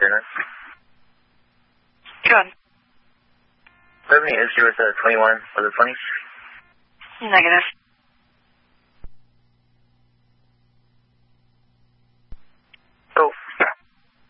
Dinner. Good. Do you have any issue with 21 or the 20? Negative.